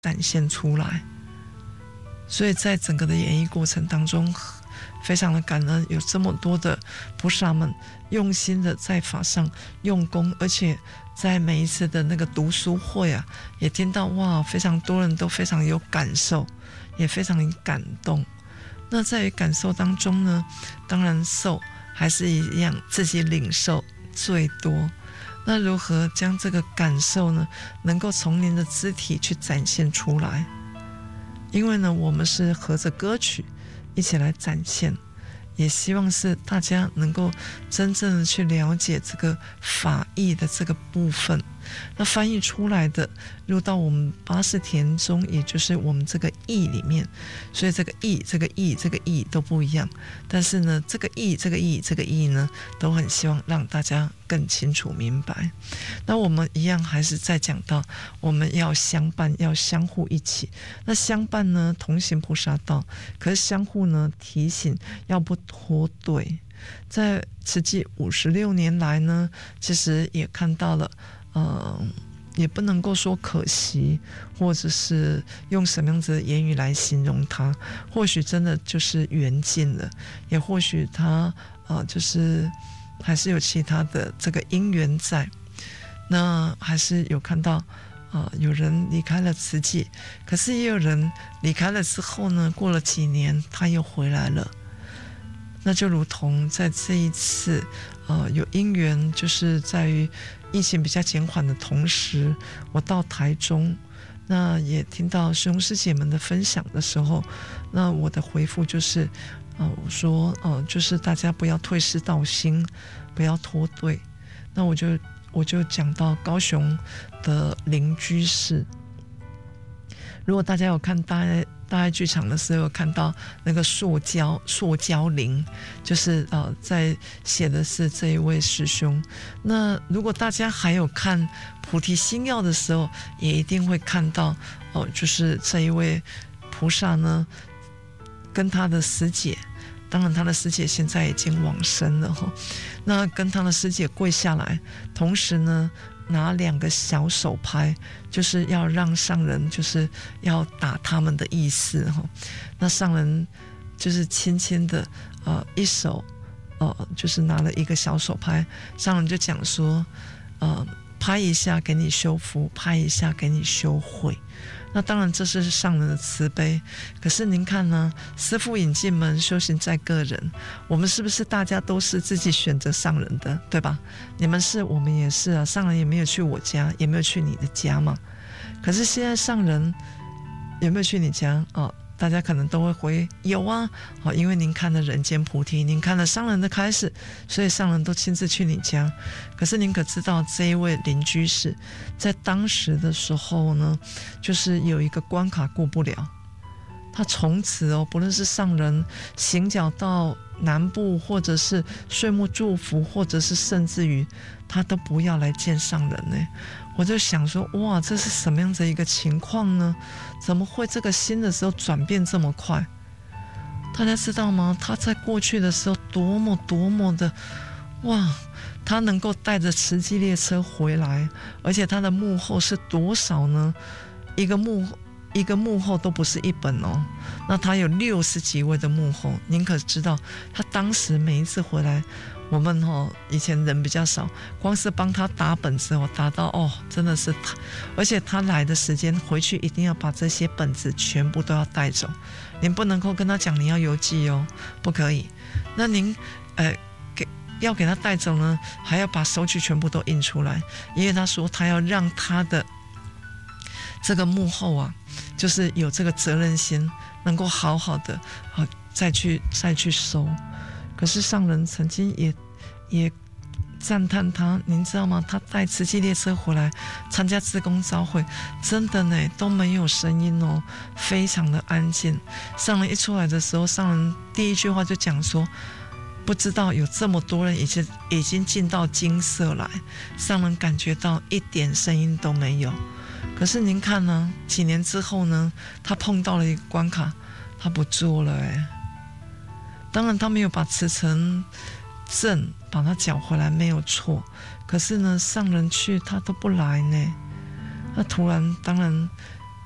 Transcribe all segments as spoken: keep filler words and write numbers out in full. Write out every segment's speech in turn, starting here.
展现出来。所以在整个的演绎过程当中，非常的感恩，有这么多的菩萨们用心的在法上用功，而且在每一次的那个读书会啊，也听到哇，非常多人都非常有感受，也非常感动。那在于感受当中呢，当然受还是一样，自己领受最多。那如何将这个感受呢，能够从您的肢体去展现出来？因为呢，我们是合着歌曲一起来展现，也希望是大家能够真正的去了解这个法义的这个部分。那翻译出来的入到我们八识田中，也就是我们这个义里面，所以这个义这个义这个义都不一样，但是呢这个义这个义这个义呢，都很希望让大家更清楚明白。那我们一样还是在讲到我们要相伴，要相互一起。那相伴呢，同行菩萨道，可是相互呢，提醒要不脱队。在慈济五十六年来呢，其实也看到了呃，也不能够说可惜，或者是用什么样子的言语来形容它。或许真的就是缘尽了，也或许它呃，就是还是有其他的这个因缘在。那还是有看到呃，有人离开了慈济，可是也有人离开了之后呢，过了几年他又回来了。那就如同在这一次呃，有因缘，就是在于疫情比较减缓的同时，我到台中，那也听到师兄师姐们的分享的时候，那我的回复就是呃，我说呃，就是大家不要退失道心，不要脱队。那我就我就讲到高雄的灵居士，如果大家有看大大爱剧场的时候，有看到那个塑胶塑胶灵，就是呃在写的是这一位师兄。那如果大家还有看菩提心要的时候，也一定会看到哦、呃，就是这一位菩萨呢，跟他的师姐，当然他的师姐现在已经往生了哈，那跟他的师姐跪下来，同时呢拿两个小手拍，就是要让上人就是要打他们的意思哈。那上人就是轻轻的呃一手呃就是拿了一个小手拍，上人就讲说呃拍一下给你修福，拍一下给你修慧。那当然这是上人的慈悲，可是您看呢，师父引进门，修行在个人，我们是不是大家都是自己选择上人的，对吧？你们是，我们也是啊，上人也没有去我家，也没有去你的家嘛。可是现在上人有没有去你家哦？大家可能都会回有啊，哦，因为您看了人间菩提，您看了上人的开示，所以上人都亲自去你家。可是您可知道这一位邻居士在当时的时候呢，就是有一个关卡过不了，他从此哦，不论是上人行脚到南部，或者是岁末祝福，或者是甚至于他都不要来见上人呢。我就想说，哇，这是什么样子一个情况呢？怎么会这个心的时候转变这么快？大家知道吗？他在过去的时候多么多么的哇，他能够带着慈济列车回来，而且他的幕后是多少呢？一个幕一个幕后都不是一本哦，那他有六十几位的幕后，您可知道他当时每一次回来，我们哦以前人比较少，光是帮他打本子哦，打到哦真的是他，而且他来的时间回去一定要把这些本子全部都要带走，您不能够跟他讲你要邮寄哦，不可以。那您呃给要给他带走呢，还要把收据全部都印出来，因为他说他要让他的这个幕后啊，就是有这个责任心，能够好好的好再去再去收。可是上人曾经也也赞叹他，您知道吗？他带慈济列车回来参加志工朝会，真的呢都没有声音哦，非常的安静。上人一出来的时候，上人第一句话就讲说，不知道有这么多人已经已经进到精舍来，上人感觉到一点声音都没有。可是您看呢，几年之后呢，他碰到了一个关卡，他不做了哎。当然他没有把慈诚正把他缴回来没有错，可是呢上人去他都不来呢。那突然当然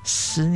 十年。